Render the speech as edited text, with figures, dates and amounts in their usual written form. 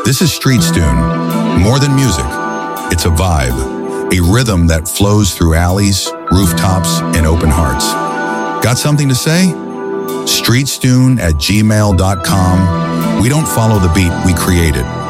This is Street Stune. More than music, it's a vibe, a rhythm that flows through alleys, rooftops, and open hearts. Got something to say? streetstune@gmail.com. We don't follow the beat, we create it.